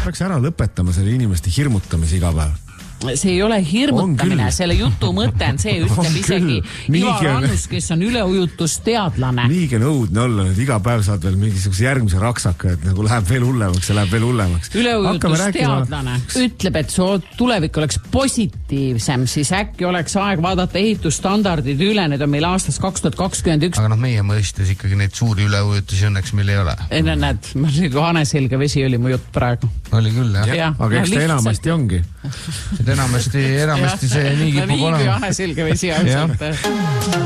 peaks ära lõpetama selle inimeste hirmutamise iga päev. See ei ole hirmutamine, selle jutu mõte on see, ütleb isegi Ivar Annus, kes on üleujutusteadlane. Niigi on õudne olla, et iga päev saad veel mingisuguse järgmise raksaka, et nagu läheb veel hullemaks. Üleujutusteadlane ütleb, et su tulevik oleks positiivsem, siis äkki oleks aeg vaadata ehitusstandardid üle, need on meil aastas 2021. Aga meie mõistes ikkagi neid suuri üleujutusi õnneks meil ei ole. Näed, Haneselge vesi oli mu jutt praegu. Oli küll, jah. Aga eks ta enamasti ongi. Enamasti see nii kipub olema. Nii kui Haneselge vesi.